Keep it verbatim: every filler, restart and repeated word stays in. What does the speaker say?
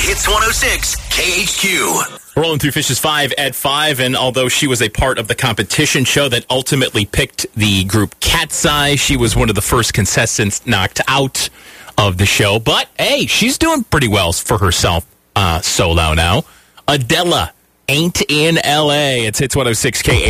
Hits one oh six K H Q. Rolling through Fishes five at five, and although she was a part of the competition show that ultimately picked the group Cat's Eye, she was one of the first contestants knocked out of the show. But, hey, she's doing pretty well for herself uh, solo now. Adela, Ain't in L A. It's Hits one oh six K H Q.